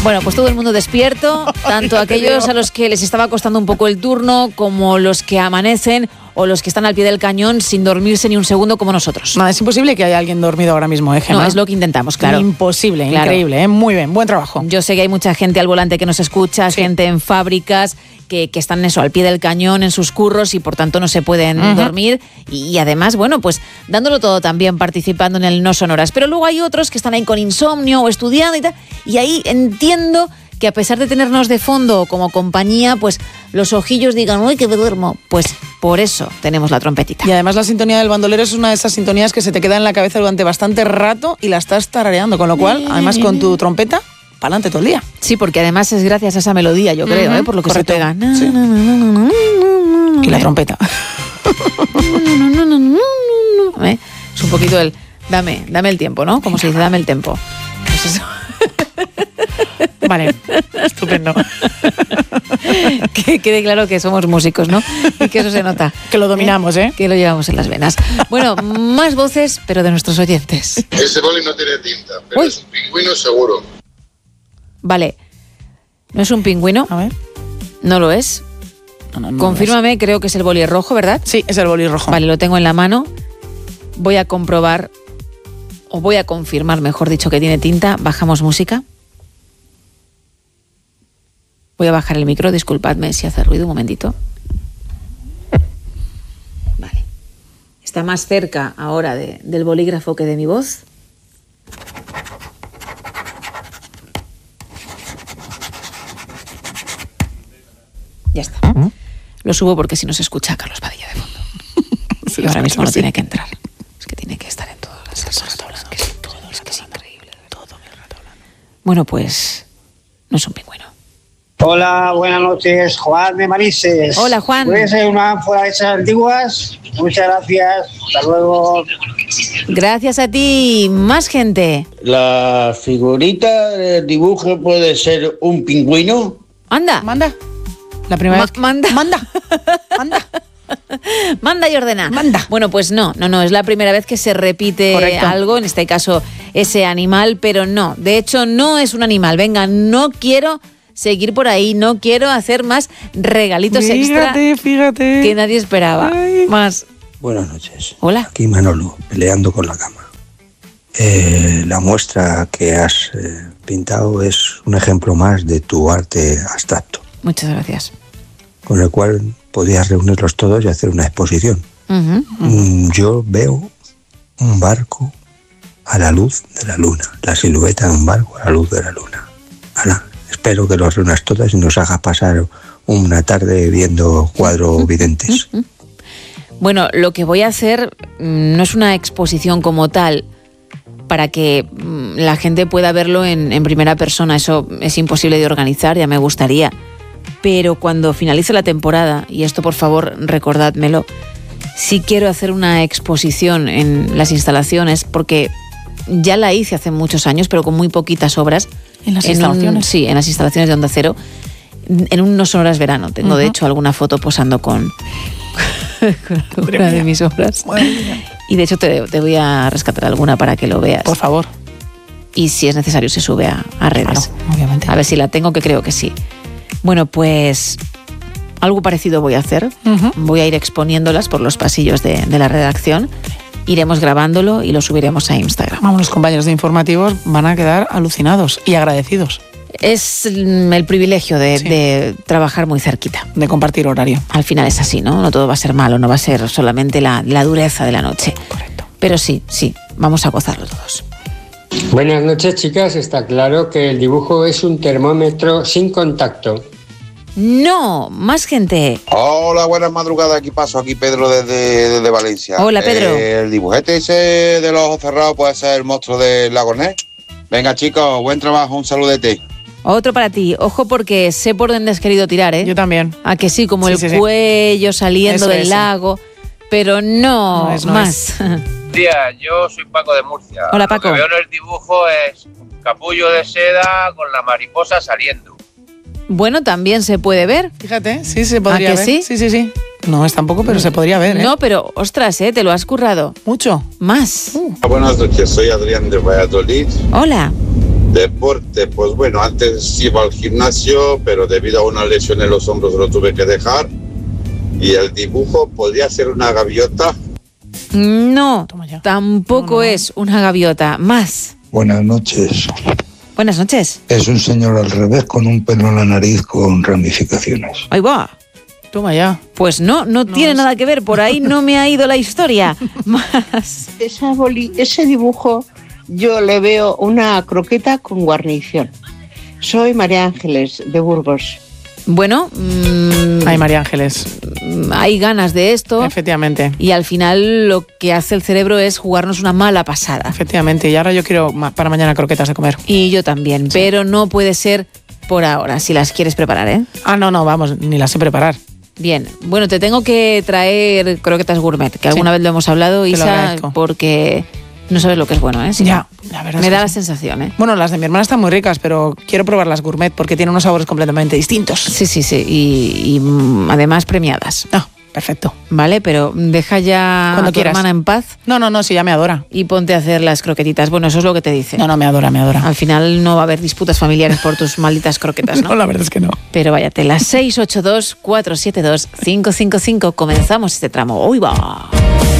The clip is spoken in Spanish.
Bueno, pues todo el mundo despierto, tanto aquellos a los que les estaba costando un poco el turno, como los que amanecen o los que están al pie del cañón sin dormirse ni un segundo como nosotros. No, es imposible que haya alguien dormido ahora mismo, Gemma. No, es lo que intentamos, claro. Imposible, claro. Increíble, muy bien, buen trabajo. Yo sé que hay mucha gente al volante que nos escucha, sí. Gente en fábricas que están eso, al pie del cañón en sus curros y por tanto no se pueden dormir y además, bueno, pues dándolo todo también, participando en el No Sonoras. Pero luego hay otros que están ahí con insomnio o estudiando y tal, y ahí entiendo que a pesar de tenernos de fondo como compañía, pues los ojillos digan, uy, que me duermo. Pues por eso tenemos la trompetita. Y además la sintonía del bandolero es una de esas sintonías que se te queda en la cabeza durante bastante rato y la estás tarareando, con lo cual, además con tu trompeta, para adelante todo el día. Sí, porque además es gracias a esa melodía, yo creo, por lo que correcto. Se pega. Sí. Y la trompeta. Es un poquito el dame el tiempo, ¿no? Como se dice, dame el tiempo. Pues eso. Vale, estupendo. Que quede claro que somos músicos, ¿no? Y que eso se nota. Que lo dominamos, ¿eh? Que lo llevamos en las venas. Bueno, más voces, pero de nuestros oyentes. Ese boli no tiene tinta, pero es un pingüino seguro. Vale. ¿No es un pingüino? A ver. ¿No lo es? No confírmame, creo que es el boli rojo, ¿verdad? Sí, es el boli rojo. Vale, lo tengo en la mano. Voy a comprobar, o voy a confirmar, mejor dicho, que tiene tinta. Bajamos música. Voy a bajar el micro, disculpadme si hace ruido, un momentito. Vale. Está más cerca ahora del bolígrafo que de mi voz. Ya está. Lo subo porque si no se escucha a Carlos Padilla de fondo. Sí, y ahora mismo no tiene que entrar. Es que tiene que estar en todas las cosas. Es que es increíble. Todo el rato hablando. Bueno, pues no es un pingüino. Hola, buenas noches, Juan de Manises. Hola, Juan. ¿Puede ser una ánfora de esas antiguas? Muchas gracias, hasta luego. Gracias a ti, más gente. ¿La figurita del dibujo puede ser un pingüino? Anda. Manda. La primera vez. Manda. Manda y ordena. Manda. Bueno, pues no, es la primera vez que se repite Correcto. algo, en este caso ese animal, pero no, de hecho no es un animal. Venga, no quiero seguir por ahí, no quiero hacer más regalitos extra Fíjate. que nadie esperaba. Ay. Más. Buenas noches. Hola. Aquí Manolo, peleando con la cama. La muestra que has pintado es un ejemplo más de tu arte abstracto, Muchas gracias. con el cual podías reunirlos todos y hacer una exposición. Yo veo un barco a la luz de la luna, la silueta de un barco a la luz de la luna. Ala, espero que los reúnas todas y nos hagas pasar una tarde viendo cuadros videntes. Bueno, lo que voy a hacer no es una exposición como tal para que la gente pueda verlo en primera persona. Eso es imposible de organizar, ya me gustaría. Pero cuando finalice la temporada, y esto por favor recordádmelo, sí quiero hacer una exposición en las instalaciones, porque ya la hice hace muchos años, pero con muy poquitas obras. ¿En las instalaciones? Sí, en las instalaciones de Onda Cero, en un No Sonoras verano. Tengo de hecho alguna foto posando con alguna de mis obras. Y de hecho te voy a rescatar alguna para que lo veas. Por favor. Y si es necesario se sube a redes. Claro, obviamente. A ver si la tengo, que creo que sí. Bueno, pues algo parecido voy a hacer. Voy a ir exponiéndolas por los pasillos de la redacción. Iremos grabándolo y lo subiremos a Instagram. Vamos, los compañeros de informativos van a quedar alucinados y agradecidos. Es el privilegio de trabajar muy cerquita. De compartir horario. Al final es así, ¿no? No todo va a ser malo, no va a ser solamente la dureza de la noche. Correcto. Pero sí, vamos a gozarlo todos. Buenas noches, chicas. Está claro que el dibujo es un termómetro sin contacto. No, más gente. Hola, buenas madrugadas. Aquí paso, aquí Pedro desde Valencia. Hola, Pedro. El dibujete ese de los ojos cerrados puede ser el monstruo del lago Ness. Venga, chicos, buen trabajo, un saludete. Otro para ti. Ojo, porque sé por dónde has querido tirar, ¿eh? Yo también. A que sí, como Sí, el sí, sí. cuello saliendo Eso del es. lago. Pero no es. más. Día, yo soy Paco de Murcia. Hola, Paco. Lo que veo en el dibujo es un capullo de seda con la mariposa saliendo. Bueno, también se puede ver. Fíjate, sí, se podría ¿A que ver. sí? Sí. No es tampoco, pero se podría ver, ¿eh? No, pero ostras, te lo has currado. Mucho. Más. Buenas noches, soy Adrián de Valladolid. Hola. Deporte, pues bueno, antes iba al gimnasio, pero debido a una lesión en los hombros lo tuve que dejar. Y el dibujo podría ser una gaviota. No, tampoco es una gaviota. Más. Buenas noches. Buenas noches. Es un señor al revés con un pelo en la nariz con ramificaciones. Ahí va. Toma ya. Pues no tiene nada que ver. Por ahí no me ha ido la historia. Más. Ese dibujo yo le veo una croqueta con guarnición. Soy María Ángeles de Burgos. Bueno, Ay, María Ángeles. Hay ganas de esto. Efectivamente. Y al final lo que hace el cerebro es jugarnos una mala pasada. Efectivamente. Y ahora yo quiero para mañana croquetas de comer. Y yo también. Sí. Pero no puede ser por ahora, si las quieres preparar, ¿eh? No, vamos, ni las sé preparar. Bien, bueno, te tengo que traer croquetas gourmet, que alguna vez lo hemos hablado, Isa, porque no sabes lo que es bueno, ¿eh? Sí, ya, la verdad. Me da la sensación, ¿eh? Bueno, las de mi hermana están muy ricas, pero quiero probar las gourmet porque tienen unos sabores completamente distintos. Sí, y además premiadas. Perfecto. Vale, pero deja ya cuando a tu quieras. hermana en paz. No, sí, ya me adora. Y ponte a hacer las croquetitas. Bueno, eso es lo que te dice. No, me adora. Al final no va a haber disputas familiares por tus malditas croquetas, ¿no? No, la verdad es que no. Pero váyate, las 682-472-555. Comenzamos este tramo. ¡Uy, va!